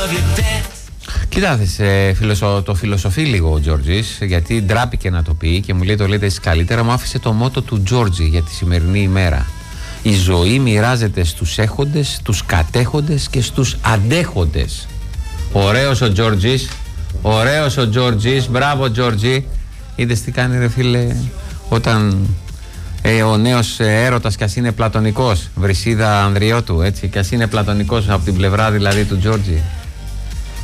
Κοιτάξτε, το φιλοσοφεί λίγο ο Τζόρτζης, γιατί ντράπηκε να το πει και μου λέει το λέτε εσείς καλύτερα. Μου άφησε το μότο του Τζόρτζη για τη σημερινή ημέρα. Η ζωή μοιράζεται στους έχοντες, στους κατέχοντες και στους αντέχοντες. Ωραίος ο Τζόρτζης, ωραίος ο Τζόρτζης, μπράβο Τζόρτζη. Είδες τι κάνει ρε φίλε όταν ο νέος έρωτας κι ας είναι πλατωνικός, Βρυσίδα Ανδριώτου, έτσι, κι ας είναι πλατωνικός από την πλευρά δηλαδή του Τζόρτζη.